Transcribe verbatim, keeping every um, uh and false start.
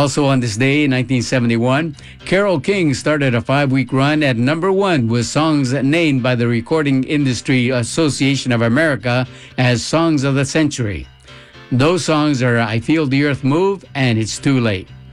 Also on this day in nineteen seventy-one, Carole King started a five-week run at number one with songs named by the Recording Industry Association of America as Songs of the Century. Those songs are I Feel the Earth Move and It's Too Late.